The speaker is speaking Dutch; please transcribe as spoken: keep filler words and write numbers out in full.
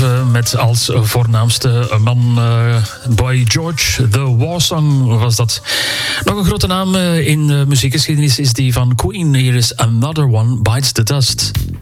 geschreven met als voornaamste man uh, Boy George. The War Song was dat. Nog een grote naam in de muziekgeschiedenis is die van Queen. Hier is Another One Bites the Dust.